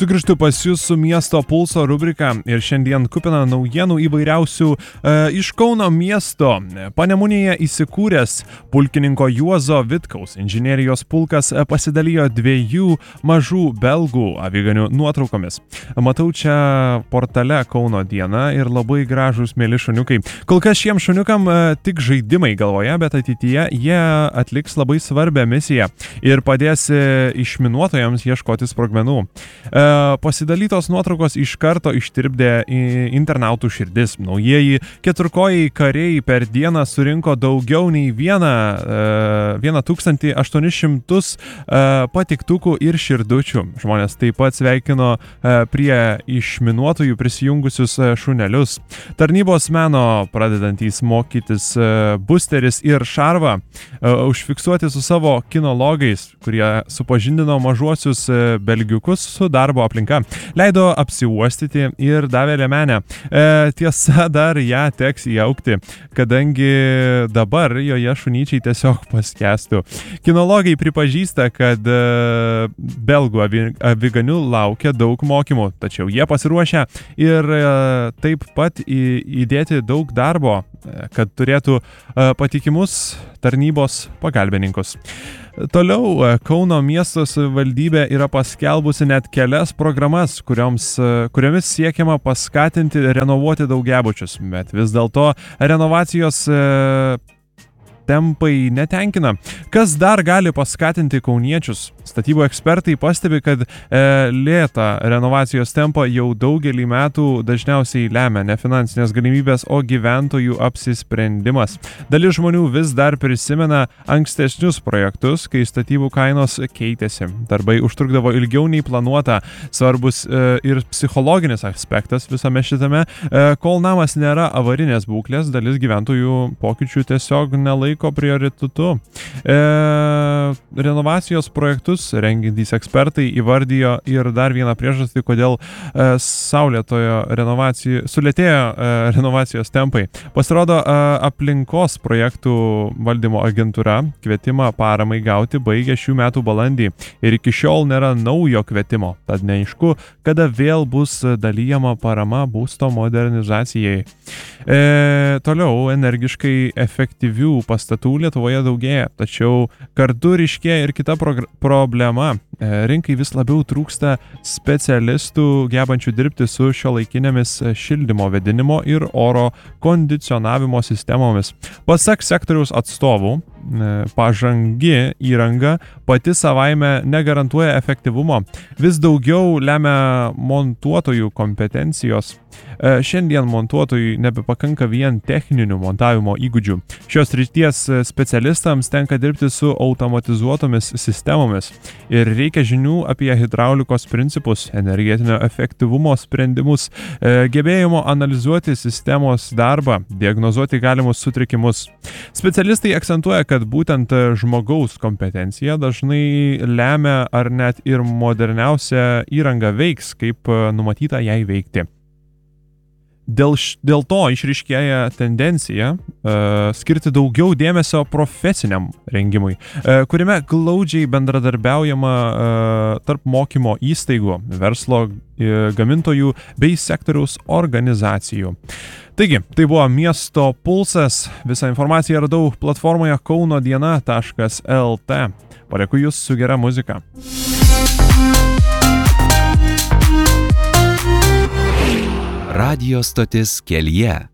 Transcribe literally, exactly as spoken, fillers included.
Sugrįžtu pas jūs su Miesto pulso rubrika ir šiandien kupina naujienų įvairiausių e, iš Kauno miesto. Panemunėje įsikūręs pulkininko Juozo Vitkaus inžinerijos pulkas pasidalijo dviejų mažų belgų aviganių nuotraukomis. Matau čia portale Kauno diena ir labai gražūs mėly šuniukai. Kol kas šiem šuniukam e, tik žaidimai galvoje, bet ateityje jie atliks labai svarbią misiją ir padės e, išminuotojams ieškoti sprogmenų. E, Pasidalytos nuotraukos iš karto ištirpdė internautų širdis. Naujieji keturkojai kariai per dieną surinko daugiau nei vieną tūkstantį aštuonis šimtus patiktukų ir širdučių. Žmonės taip pat sveikino prie išminuotojų prisijungusius šunelius. Tarnybos meno pradedantys mokytis Busteris ir Šarva užfiksuoti su savo kinologais, kurie supažindino mažuosius belgiukus su darbo aplinka, leido apsiuostyti ir davė liemenę. E, tiesa, dar ją teks įaukti, kadangi dabar joje šunyčiai tiesiog paskestų. Kinologai pripažįsta, kad e, belgų aviganių laukia daug mokymų, tačiau jie pasiruošę ir e, taip pat į, įdėti daug darbo, kad turėtų e, patikimus tarnybos pagalbininkus. Toliau Kauno miesto savivaldybė yra paskelbusi net kelias programas, kurioms, kuriomis siekiama paskatinti renovuoti daugiabučius, bet vis dėlto renovacijos e, tempai netenkina. Kas dar gali paskatinti kauniečius? Statybų ekspertai pastebi, kad e, lėtą renovacijos tempą jau daugelį metų dažniausiai lemia ne finansinės galimybės, o gyventojų apsisprendimas. Dalis žmonių vis dar prisimena ankstesnius projektus, kai statybų kainos keitėsi. Darbai užtrukdavo ilgiau nei planuota. Svarbus e, ir psichologinis aspektas visame šitame. E, kol namas nėra avarinės būklės, dalis gyventojų pokyčių tiesiog nelaiko prioritetu. E, renovacijos projektus rengiantys ekspertai įvardijo ir dar vieną priežastį, kodėl e, saulėtojo renovacijų, sulėtėjo e, renovacijos tempai. Pasirodo, e, aplinkos projektų valdymo agentūra kvietimą paramai gauti baigė šių metų balandį ir iki šiol nėra naujo kvietimo, tad neaišku, kada vėl bus dalyjama parama būsto modernizacijai. E, toliau energiškai efektyvių pastatų Lietuvoje daugėja, tačiau kartu ryškėja ir kita progr- problema. Rinkai vis labiau trūksta specialistų gebančių dirbti su šiuolaikinėmis šildymo, vėdinimo ir oro kondicionavimo sistemomis. Pasak sektoriaus atstovų, pažangi įranga pati savaime negarantuoja efektyvumo. Vis daugiau lemia montuotojų kompetencijos. Šiandien montuotojui nebepakanka vien techninių montavimo įgūdžių. Šios srities specialistams tenka dirbti su automatizuotomis sistemomis ir reikia žinių apie hidraulikos principus, energetinio efektyvumo sprendimus, gebėjimo analizuoti sistemos darbą, diagnozuoti galimus sutrikimus. Specialistai akcentuoja, kad būtent žmogaus kompetencija dažnai lemia, ar net ir moderniausia įranga veiks, kaip numatyta jai veikti. Dėl, dėl to išryškėja tendencija uh, skirti daugiau dėmesio profesiniam rengimui, uh, kuriame glaudžiai bendradarbiaujama uh, tarp mokymo įstaigų, verslo uh, gamintojų bei sektoriaus organizacijų. Taigi, tai buvo Miesto pulsas. Visą informaciją radau platformoje kaunodiena taškas lt. Palieku jūs su gera muzika. Radio stotis kelyje.